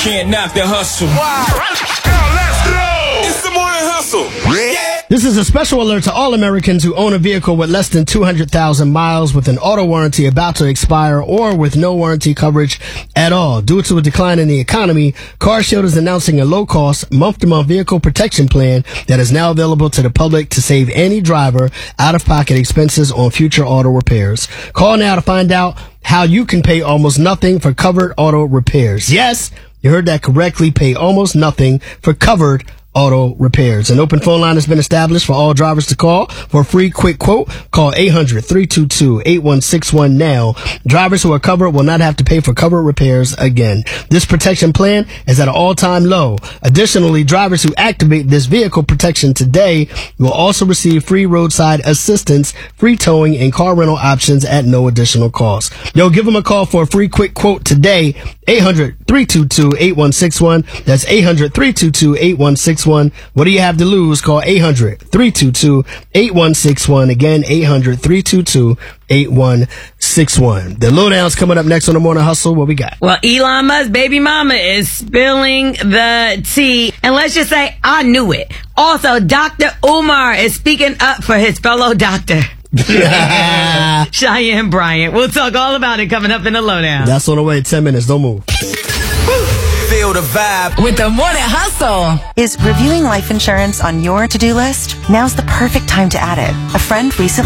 can't knock the hustle. Wow. Now let's go. It's the morning hustle. Yeah. This is a special alert to all Americans who own a vehicle with less than 200,000 miles with an auto warranty about to expire or with no warranty coverage at all. Due to a decline in the economy, CarShield is announcing a low-cost, month-to-month vehicle protection plan that is now available to the public to save any driver out-of-pocket expenses on future auto repairs. Call now to find out how you can pay almost nothing for covered auto repairs. Yes, you heard that correctly. Pay almost nothing for covered auto repairs. An open phone line has been established for all drivers to call for a free quick quote. Call 800-322-8161 now. Drivers who are covered will not have to pay for covered repairs again. This protection plan is at an all-time low. Additionally, drivers who activate this vehicle protection today will also receive free roadside assistance, free towing, and car rental options at no additional cost. Yo, give them a call for a free quick quote today. 800-322-8161. That's 800-322-8161. What do you have to lose? Call 800-322-8161. Again, 800-322-8161. The lowdown's coming up next on the Morning Hustle. What we got? Well, Elon Musk's baby mama is spilling the tea. And let's just say, I knew it. Also, Dr. Umar is speaking up for his fellow doctor. Cheyenne Bryant. We'll talk all about it coming up in the lowdown. That's on the way. 10 minutes. Don't move. Feel the vibe with the Morning Hustle. Is reviewing life insurance on your to-do list? Now's the perfect time to add it. A friend recently